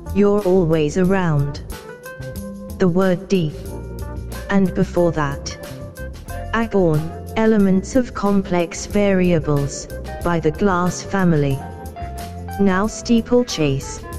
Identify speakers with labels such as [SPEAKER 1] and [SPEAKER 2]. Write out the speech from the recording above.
[SPEAKER 1] You're always around. The word deep. And before that, Acorn, elements of complex variables, by the Glass family. Now Steeplechase.